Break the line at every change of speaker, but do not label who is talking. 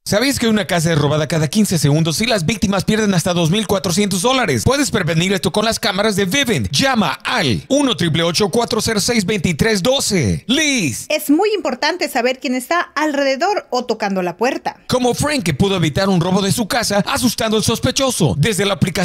¿Sabías que una casa es robada cada 15 segundos y las víctimas pierden hasta $2,400? Puedes prevenir esto con las cámaras de Vivint. Llama al 1-888-406-2312. Liz.
Es muy importante saber quién está alrededor o tocando la puerta.
Como Frank, que pudo evitar un robo de su casa asustando al sospechoso. Desde la aplicación